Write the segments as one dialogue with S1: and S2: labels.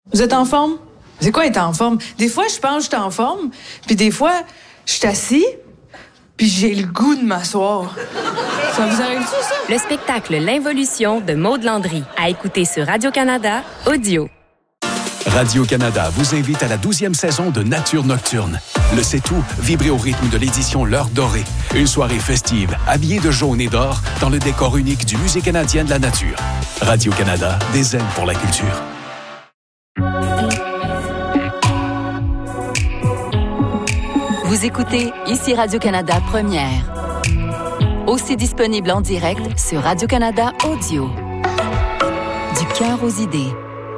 S1: Vous êtes en forme? C'est quoi être en forme? Des fois, je pense que je suis en forme, puis des fois, je suis assis, puis j'ai le goût de m'asseoir. Ça vous arrive-tu, ça?
S2: Le spectacle L'Involution de Maud Landry, à écouter sur Radio-Canada Audio.
S3: Radio-Canada vous invite à la 12e saison de Nature Nocturne. Le C'est-Tout, vibrez au rythme de l'édition L'Heure dorée. Une soirée festive, habillée de jaune et d'or, dans le décor unique du Musée canadien de la nature. Radio-Canada, des ailes pour la culture.
S4: Vous écoutez ici Radio-Canada Première. Aussi disponible en direct sur Radio-Canada Audio. Du cœur aux idées.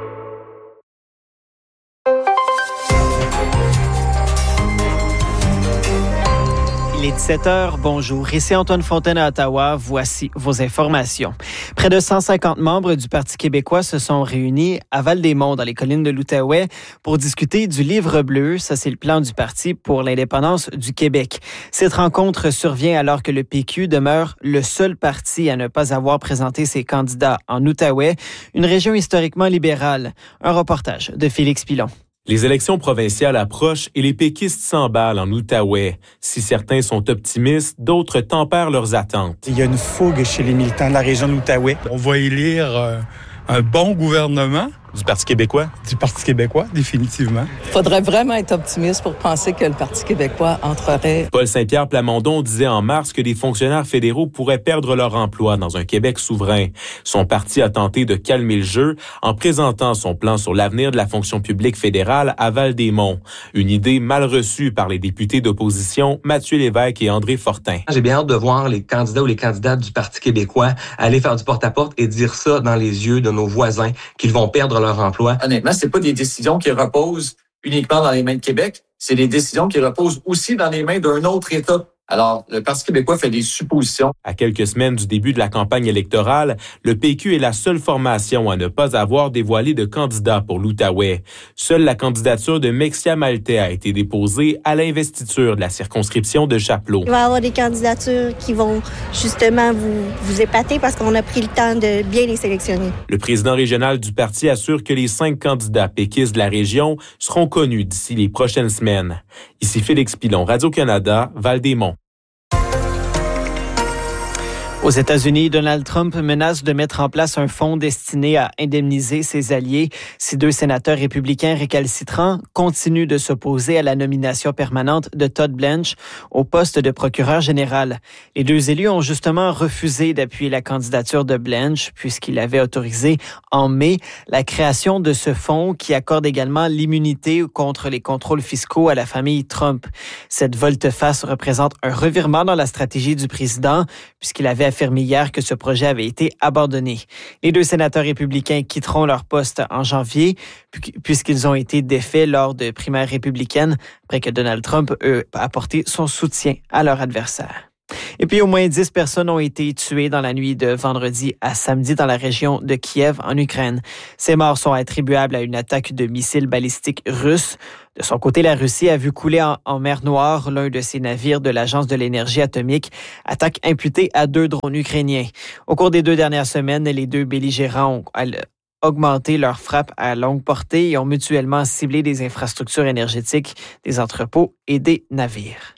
S5: Il est 17h, bonjour. Ici Antoine Fontaine à Ottawa, voici vos informations. Près de 150 membres du Parti québécois se sont réunis à Val-des-Monts, dans les collines de l'Outaouais, pour discuter du Livre bleu. Ça, c'est le plan du Parti pour l'indépendance du Québec. Cette rencontre survient alors que le PQ demeure le seul parti à ne pas avoir présenté ses candidats en Outaouais, une région historiquement libérale. Un reportage de Félix Pilon.
S6: Les élections provinciales approchent et les péquistes s'emballent en Outaouais. Si certains sont optimistes, d'autres tempèrent leurs attentes.
S7: Il y a une fougue chez les militants de la région de l'Outaouais. On va élire un bon gouvernement.
S6: Du Parti québécois?
S7: Du Parti québécois, définitivement.
S8: Il faudrait vraiment être optimiste pour penser que le Parti québécois entrerait.
S6: Paul Saint-Pierre Plamondon disait en mars que des fonctionnaires fédéraux pourraient perdre leur emploi dans un Québec souverain. Son parti a tenté de calmer le jeu en présentant son plan sur l'avenir de la fonction publique fédérale à Val-des-Monts. Une idée mal reçue par les députés d'opposition Mathieu Lévesque et André Fortin.
S9: J'ai bien hâte de voir les candidats ou les candidates du Parti québécois aller faire du porte-à-porte et dire ça dans les yeux de nos voisins qu'ils vont perdre leur emploi.
S10: Honnêtement, c'est pas des décisions qui reposent uniquement dans les mains de Québec, c'est des décisions qui reposent aussi dans les mains d'un autre État. Alors, le Parti québécois fait des suppositions.
S6: À quelques semaines du début de la campagne électorale, le PQ est la seule formation à ne pas avoir dévoilé de candidat pour l'Outaouais. Seule la candidature de Mexia Maltais a été déposée à l'investiture de la circonscription de Chapleau.
S11: Il va y avoir des candidatures qui vont justement vous épater parce qu'on a pris le temps de bien les sélectionner.
S6: Le président régional du parti assure que les 5 candidats péquistes de la région seront connus d'ici les prochaines semaines. Ici Félix Pilon, Radio-Canada, Val-des-Monts.
S5: Aux États-Unis, Donald Trump menace de mettre en place un fonds destiné à indemniser ses alliés si 2 sénateurs républicains récalcitrants continuent de s'opposer à la nomination permanente de Todd Blanche au poste de procureur général. Les 2 élus ont justement refusé d'appuyer la candidature de Blanche puisqu'il avait autorisé en mai la création de ce fonds qui accorde également l'immunité contre les contrôles fiscaux à la famille Trump. Cette volte-face représente un revirement dans la stratégie du président puisqu'il avait affirmé hier que ce projet avait été abandonné. Les 2 sénateurs républicains quitteront leur poste en janvier puisqu'ils ont été défaits lors de primaires républicaines après que Donald Trump a apporté son soutien à leur adversaire. Et puis, au moins 10 personnes ont été tuées dans la nuit de vendredi à samedi dans la région de Kiev, en Ukraine. Ces morts sont attribuables à une attaque de missiles balistiques russes. De son côté, la Russie a vu couler en mer Noire l'un de ses navires de l'Agence de l'énergie atomique, attaque imputée à 2 drones ukrainiens. Au cours des 2 dernières semaines, les 2 belligérants ont augmenté leurs frappes à longue portée et ont mutuellement ciblé des infrastructures énergétiques, des entrepôts et des navires.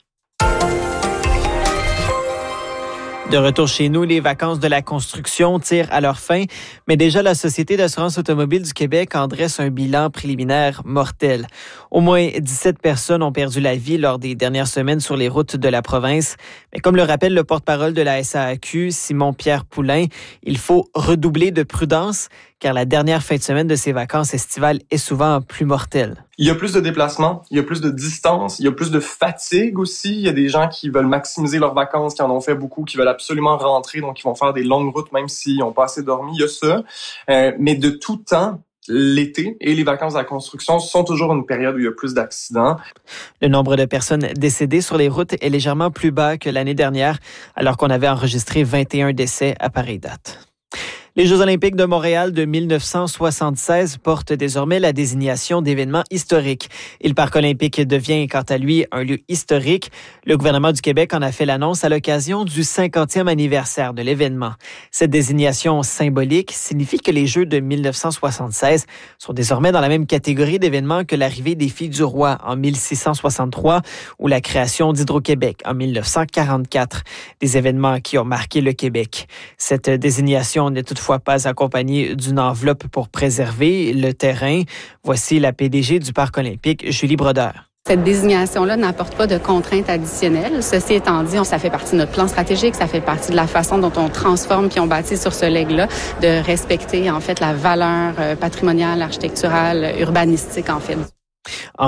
S5: De retour chez nous, les vacances de la construction tirent à leur fin, mais déjà la Société d'assurance automobile du Québec en dresse un bilan préliminaire mortel. Au moins 17 personnes ont perdu la vie lors des dernières semaines sur les routes de la province. Mais comme le rappelle le porte-parole de la SAAQ, Simon-Pierre Poulain, il faut redoubler de prudence car la dernière fin de semaine de ces vacances estivales est souvent plus mortelle.
S12: Il y a plus de déplacements, il y a plus de distance, il y a plus de fatigue aussi. Il y a des gens qui veulent maximiser leurs vacances, qui en ont fait beaucoup, qui veulent absolument rentrer, donc ils vont faire des longues routes même s'ils n'ont pas assez dormi. Il y a ça. Mais de tout temps, l'été et les vacances de la construction sont toujours une période où il y a plus d'accidents.
S5: Le nombre de personnes décédées sur les routes est légèrement plus bas que l'année dernière, alors qu'on avait enregistré 21 décès à pareille date. Les Jeux olympiques de Montréal de 1976 portent désormais la désignation d'événements historiques. Et le Parc olympique devient, quant à lui, un lieu historique. Le gouvernement du Québec en a fait l'annonce à l'occasion du 50e anniversaire de l'événement. Cette désignation symbolique signifie que les Jeux de 1976 sont désormais dans la même catégorie d'événements que l'arrivée des Filles du Roi en 1663 ou la création d'Hydro-Québec en 1944. Des événements qui ont marqué le Québec. Cette désignation n'est toutefois pas accompagnée d'une enveloppe pour préserver le terrain. Voici la PDG du Parc olympique, Julie Brodeur.
S13: Cette désignation-là n'apporte pas de contraintes additionnelles. Ceci étant dit, ça fait partie de notre plan stratégique, ça fait partie de la façon dont on transforme puis on bâtit sur ce legs-là, de respecter en fait la valeur patrimoniale, architecturale, urbanistique en fait.
S5: En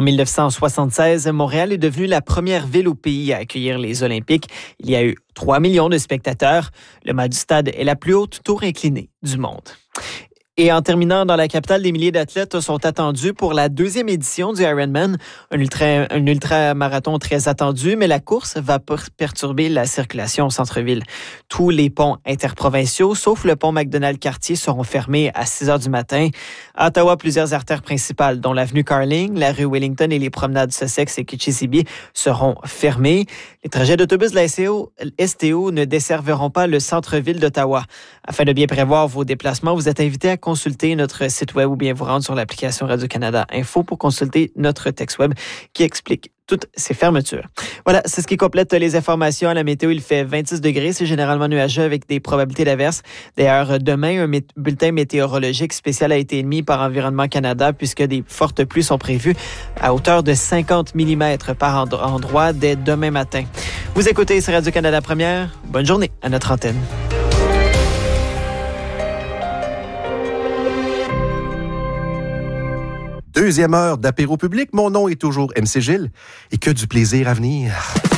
S5: 1976, Montréal est devenue la première ville au pays à accueillir les Olympiques. Il y a eu 3 millions de spectateurs. Le mât du stade est la plus haute tour inclinée du monde. Et en terminant, dans la capitale, des milliers d'athlètes sont attendus pour la 2e édition du Ironman, un ultramarathon très attendu, mais la course va perturber la circulation au centre-ville. Tous les ponts interprovinciaux, sauf le pont Macdonald-Cartier, seront fermés à 6 heures du matin. À Ottawa, plusieurs artères principales, dont l'avenue Carling, la rue Wellington et les promenades Sussex et Kitchissippi, seront fermés. Les trajets d'autobus de la STO ne desserviront pas le centre-ville d'Ottawa. Afin de bien prévoir vos déplacements, vous êtes invité à consulter notre site web ou bien vous rendre sur l'application Radio-Canada Info pour consulter notre texte web qui explique toutes ces fermetures. Voilà, c'est ce qui complète les informations. À la météo, il fait 26 degrés. C'est généralement nuageux avec des probabilités d'averse. D'ailleurs, demain, un bulletin météorologique spécial a été émis par Environnement Canada puisque des fortes pluies sont prévues à hauteur de 50 mm par endroit dès demain matin. Vous écoutez sur Radio-Canada Première. Bonne journée à notre antenne.
S14: Deuxième heure d'apéro public. Mon nom est toujours MC Gilles et que du plaisir à venir.